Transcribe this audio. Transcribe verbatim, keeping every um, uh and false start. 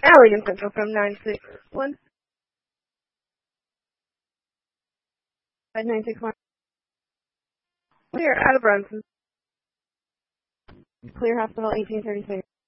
Alien Central from nine six one. nine six one. Clear out of Brunson. Clear Hospital eighteen thirty-six.